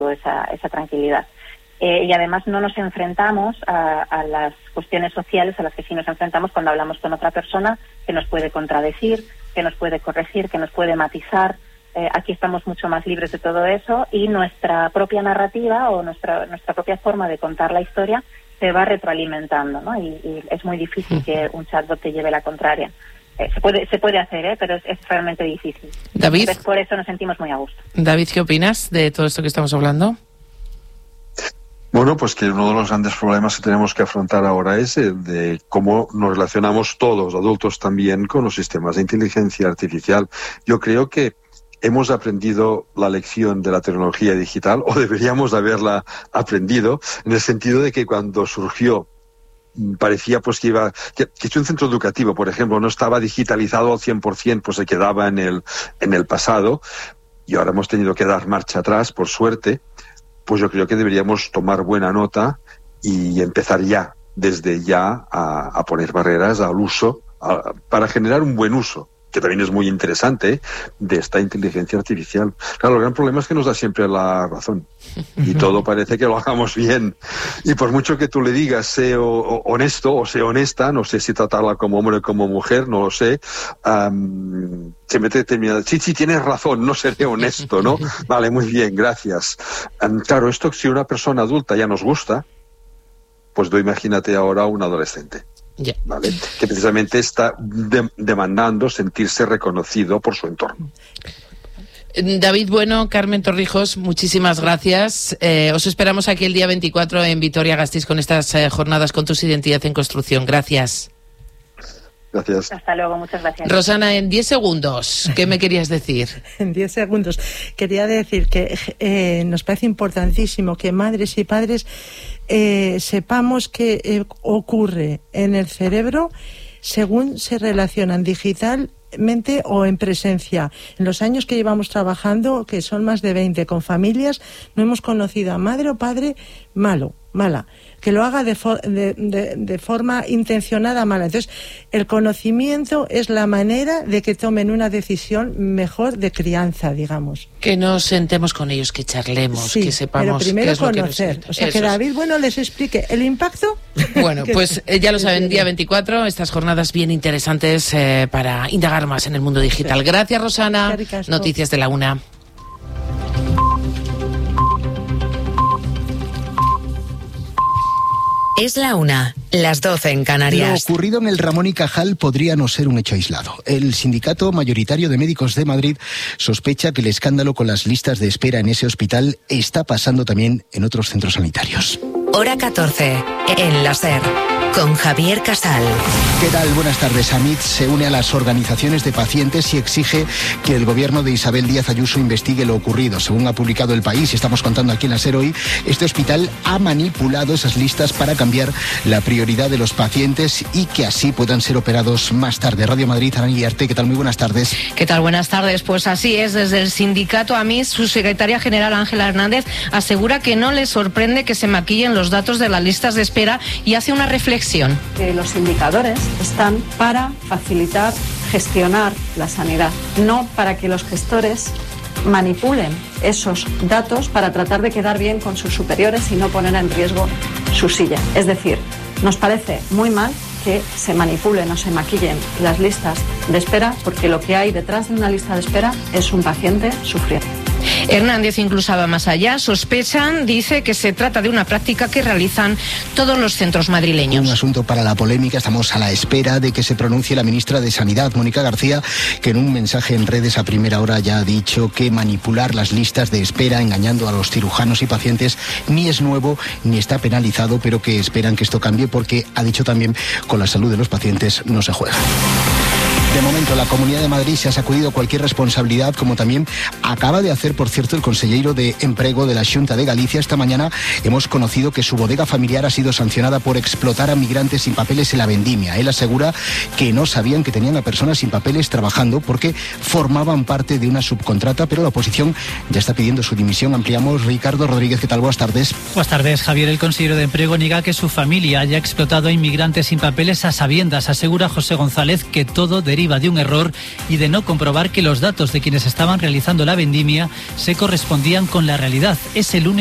esa tranquilidad. Y además no nos enfrentamos a las cuestiones sociales a las que sí nos enfrentamos cuando hablamos con otra persona que nos puede contradecir, que nos puede corregir, que nos puede matizar. Aquí estamos mucho más libres de todo eso y nuestra propia narrativa o nuestra propia forma de contar la historia se va retroalimentando, ¿no? Y es muy difícil que un chatbot te lleve la contraria. Se puede hacer, pero es realmente difícil. David. Entonces, por eso nos sentimos muy a gusto. David, ¿qué opinas de todo esto que estamos hablando? Bueno, pues que uno de los grandes problemas que tenemos que afrontar ahora es el de cómo nos relacionamos todos, adultos también, con los sistemas de inteligencia artificial. Yo creo que hemos aprendido la lección de la tecnología digital, o deberíamos haberla aprendido, en el sentido de que cuando surgió parecía pues que si un centro educativo, por ejemplo, no estaba digitalizado al 100%, pues se quedaba en el pasado, y ahora hemos tenido que dar marcha atrás, por suerte. Pues yo creo que deberíamos tomar buena nota y empezar desde ya a poner barreras al uso, para generar un buen uso, que también es muy interesante, de esta inteligencia artificial. Claro, el gran problema es que nos da siempre la razón y todo parece que lo hagamos bien. Y por mucho que tú le digas, sé honesto o sé honesta, no sé si tratarla como hombre o como mujer, no lo sé, siempre te termina, sí, tienes razón, no seré honesto, ¿no? Vale, muy bien, gracias. Claro, esto si una persona adulta ya nos gusta, pues imagínate ahora un adolescente. Yeah. ¿Vale? Que precisamente está demandando sentirse reconocido por su entorno. David Bueno, Carmen Torrijos, muchísimas gracias. Os esperamos aquí el día 24 en Vitoria-Gasteiz con estas jornadas con tus Identidad en Construcción. Gracias. Gracias. Hasta luego, muchas gracias. Rosana, en 10 segundos, ¿qué me querías decir? En 10 segundos. Quería decir que nos parece importantísimo que madres y padres sepamos qué ocurre en el cerebro según se relacionan digitalmente o en presencia. En los años que llevamos trabajando, que son más de 20 con familias, no hemos conocido a madre o padre mala, que lo haga de forma intencionada mala. Entonces, el conocimiento es la manera de que tomen una decisión mejor de crianza, digamos. Que nos sentemos con ellos, que charlemos, sí, que sepamos pero primero qué es conocer. Lo que o sea, que David Bueno les explique el impacto. Bueno, pues ya lo saben, día 24, estas jornadas bien interesantes para indagar más en el mundo digital. Sí. Gracias, Rosana. Noticias de la Una. Es la 1, las 12 en Canarias. Lo ocurrido en el Ramón y Cajal podría no ser un hecho aislado. El sindicato mayoritario de médicos de Madrid sospecha que el escándalo con las listas de espera en ese hospital está pasando también en otros centros sanitarios. Hora 14, en la SER, con Javier Casal. ¿Qué tal? Buenas tardes. AMIT se une a las organizaciones de pacientes y exige que el gobierno de Isabel Díaz Ayuso investigue lo ocurrido. Según ha publicado El País, y estamos contando aquí en la SER hoy, este hospital ha manipulado esas listas para cambiar la prioridad de los pacientes y que así puedan ser operados más tarde. Radio Madrid, Ana Guillarte, ¿qué tal? Muy buenas tardes. ¿Qué tal? Buenas tardes. Pues así es, desde el sindicato AMIT, su secretaria general Ángela Hernández asegura que no le sorprende que se maquillen los datos de las listas de espera y hace una reflexión. Que los indicadores están para facilitar, gestionar la sanidad, no para que los gestores manipulen esos datos para tratar de quedar bien con sus superiores y no poner en riesgo su silla. Es decir, nos parece muy mal que se manipulen o se maquillen las listas de espera, porque lo que hay detrás de una lista de espera es un paciente sufriendo. Hernández incluso va más allá. Sospechan, dice, que se trata de una práctica que realizan todos los centros madrileños. Un asunto para la polémica. Estamos a la espera de que se pronuncie la ministra de Sanidad, Mónica García, que en un mensaje en redes a primera hora ya ha dicho que manipular las listas de espera engañando a los cirujanos y pacientes ni es nuevo ni está penalizado, pero que esperan que esto cambie porque, ha dicho también, con la salud de los pacientes no se juega. De momento, la Comunidad de Madrid se ha sacudido cualquier responsabilidad, como también acaba de hacer, por cierto, el consejero de Empleo de la Xunta de Galicia. Esta mañana hemos conocido que su bodega familiar ha sido sancionada por explotar a migrantes sin papeles en la vendimia. Él asegura que no sabían que tenían a personas sin papeles trabajando porque formaban parte de una subcontrata, pero la oposición ya está pidiendo su dimisión. Ampliamos. Ricardo Rodríguez, ¿qué tal? Buenas tardes. Buenas tardes, Javier. El consejero de Empleo niega que su familia haya explotado a inmigrantes sin papeles a sabiendas. Asegura José González que todo deriva deriva de un error y de no comprobar que los datos de quienes estaban realizando la vendimia se correspondían con la realidad. Es el único